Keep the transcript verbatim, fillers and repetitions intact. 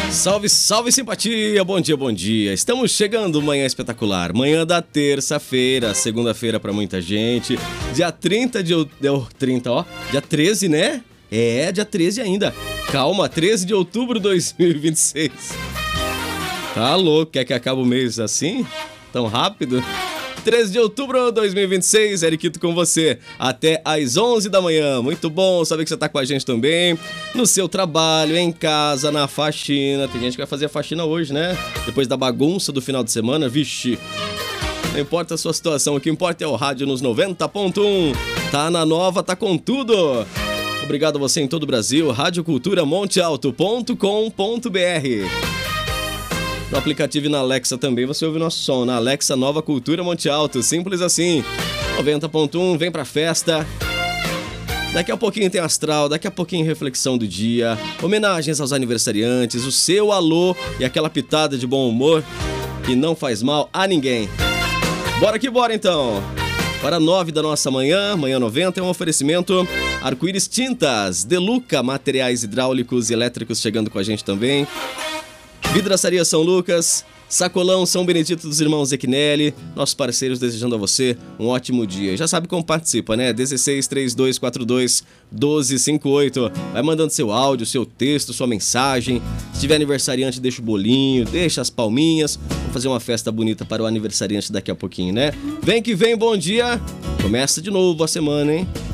Salve, salve simpatia, bom dia, bom dia. Estamos chegando, manhã espetacular, manhã da terça-feira, segunda-feira pra muita gente, dia trinta de outubro, trinta, ó, dia treze, né? É, dia treze ainda. Calma, treze de outubro de dois mil e vinte e seis. Tá louco, quer que acabe o mês assim? Tão rápido? treze de outubro de dois mil e vinte e seis, Eriquito com você, até às onze da manhã. Muito bom saber que você tá com a gente também, no seu trabalho, em casa, na faxina. Tem gente que vai fazer a faxina hoje, né? Depois da bagunça do final de semana, vixe. Não importa a sua situação, o que importa é o rádio nos noventa ponto um. Tá na nova, tá com tudo. Obrigado a você em todo o Brasil, rádio cultura monte alto ponto com ponto b r. No aplicativo e na Alexa também você ouve nosso som. Na Alexa, Nova Cultura Monte Alto. Simples assim. noventa ponto um, vem pra festa. Daqui a pouquinho tem astral, daqui a pouquinho reflexão do dia. Homenagens aos aniversariantes, o seu alô e aquela pitada de bom humor que não faz mal a ninguém. Bora que bora então. Para nove da nossa manhã, manhã noventa, é um oferecimento Arco-Íris Tintas, Deluca, materiais hidráulicos e elétricos chegando com a gente também. Vidraçaria São Lucas, Sacolão São Benedito dos Irmãos Equinelli, nossos parceiros desejando a você um ótimo dia. Já sabe como participa, né? dezesseis, trinta e dois, quarenta e dois, doze, cinquenta e oito. Vai mandando seu áudio, seu texto, sua mensagem. Se tiver aniversariante, deixa o bolinho, deixa as palminhas. Vamos fazer uma festa bonita para o aniversariante daqui a pouquinho, né? Vem que vem, bom dia. Começa de novo a semana, hein?